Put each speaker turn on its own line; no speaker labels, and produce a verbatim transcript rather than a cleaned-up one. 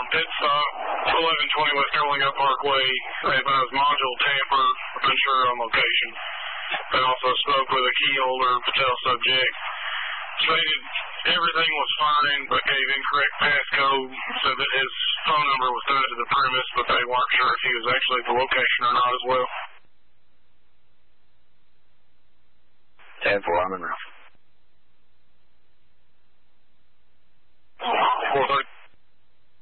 pit stop, eleven twenty West Carolina Parkway. They advised module tamper, unsure on location. They also spoke with a key holder, Patel subject. Stated everything was fine, but gave incorrect passcode. Said that his phone number was tied to the premise, but they weren't sure if he was actually at the location or not as well.
ten four, I'm in route.